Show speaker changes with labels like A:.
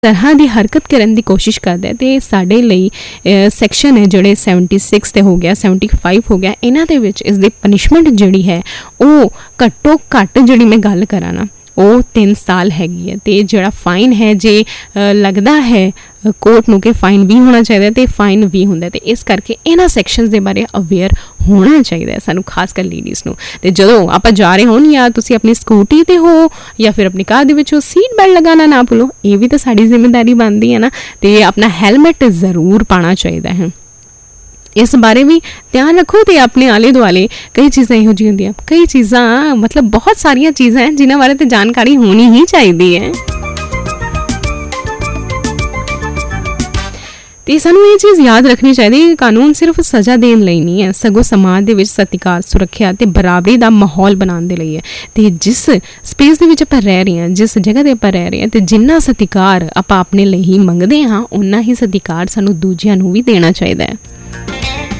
A: ਤਰ੍ਹਾਂ ਦੀ ਹਰਕਤ ਕਰਨ ਦੀ ਕੋਸ਼ਿਸ਼ ਕਰਦਾ ਹੈ ਅਤੇ ਸਾਡੇ ਲਈ ਸੈਕਸ਼ਨ ਹੈ ਜਿਹੜੇ 76 ਤੇ ਹੋ ਗਿਆ, 75 ਹੋ ਗਿਆ, ਇਹਨਾਂ ਦੇ ਵਿੱਚ ਇਸ ਦੀ ਪਨਿਸ਼ਮੈਂਟ ਜਿਹੜੀ ਹੈ ਉਹ ਘੱਟੋ ਘੱਟ ਜਿਹੜੀ ਮੈਂ ਗੱਲ ਕਰਾਂ ਨਾ ਉਹ 3 ਸਾਲ ਹੈਗੀ ਹੈ। ਅਤੇ ਜਿਹੜਾ ਫਾਈਨ ਹੈ ਜੇ ਲੱਗਦਾ ਹੈ ਕੋਰਟ ਨੂੰ ਕਿ ਫਾਈਨ ਵੀ ਹੋਣਾ ਚਾਹੀਦਾ ਅਤੇ ਫਾਈਨ ਵੀ ਹੁੰਦਾ, ਅਤੇ ਇਸ ਕਰਕੇ ਇਹਨਾਂ ਸੈਕਸ਼ਨਸ ਦੇ ਬਾਰੇ ਅਵੇਅਰ ਹੋਣਾ ਚਾਹੀਦਾ ਹੈ ਸਾਨੂੰ, ਖਾਸ ਕਰ ਲੇਡੀਜ਼ ਨੂੰ। ਅਤੇ ਜਦੋਂ ਆਪਾਂ ਜਾ ਰਹੇ ਹੋਣ ਜਾਂ ਤੁਸੀਂ ਆਪਣੀ ਸਕੂਟੀ 'ਤੇ ਹੋ ਜਾਂ ਫਿਰ ਆਪਣੀ ਕਾਰ ਦੇ ਵਿੱਚ ਸੀਟ ਬੈਲਟ ਲਗਾਉਣਾ ਨਾ ਭੁੱਲੋ, ਇਹ ਵੀ ਤਾਂ ਸਾਡੀ ਜ਼ਿੰਮੇਵਾਰੀ ਬਣਦੀ ਹੈ ਨਾ। ਅਤੇ ਆਪਣਾ ਹੈਲਮਟ ਜ਼ਰੂਰ ਪਾਉਣਾ ਚਾਹੀਦਾ ਹੈ, ਇਸ ਬਾਰੇ ਵੀ ਧਿਆਨ ਰੱਖੋ। ਅਤੇ ਆਪਣੇ ਆਲੇ ਦੁਆਲੇ ਕਈ ਚੀਜ਼ਾਂ ਇਹੋ ਜਿਹੀਆਂ ਹੁੰਦੀਆਂ, ਕਈ ਚੀਜ਼ਾਂ ਮਤਲਬ ਬਹੁਤ ਸਾਰੀਆਂ ਚੀਜ਼ਾਂ ਹੈ ਜਿਨ੍ਹਾਂ ਬਾਰੇ ਤਾਂ ਜਾਣਕਾਰੀ ਹੋਣੀ ਹੀ ਚਾਹੀਦੀ ਹੈ। ਅਤੇ ਸਾਨੂੰ ਇਹ ਚੀਜ਼ ਯਾਦ ਰੱਖਣੀ ਚਾਹੀਦੀ ਕਿ ਕਾਨੂੰਨ ਸਿਰਫ ਸਜ਼ਾ ਦੇਣ ਲਈ ਨਹੀਂ ਹੈ, ਸਗੋਂ ਸਮਾਜ ਦੇ ਵਿੱਚ ਸਤਿਕਾਰ, ਸੁਰੱਖਿਆ ਅਤੇ ਬਰਾਬਰੀ ਦਾ ਮਾਹੌਲ ਬਣਾਉਣ ਦੇ ਲਈ ਹੈ। ਅਤੇ ਜਿਸ ਸਪੇਸ ਦੇ ਵਿੱਚ ਆਪਾਂ ਰਹਿ ਰਹੇ ਹਾਂ, ਜਿਸ ਜਗ੍ਹਾ 'ਤੇ ਆਪਾਂ ਰਹਿ ਰਹੇ ਹਾਂ, ਅਤੇ ਜਿੰਨਾ ਸਤਿਕਾਰ ਆਪਾਂ ਆਪਣੇ ਲਈ ਹੀ ਮੰਗਦੇ ਹਾਂ, ਓਨਾ ਹੀ ਸਤਿਕਾਰ ਸਾਨੂੰ ਦੂਜਿਆਂ ਨੂੰ ਵੀ ਦੇਣਾ ਚਾਹੀਦਾ ਹੈ।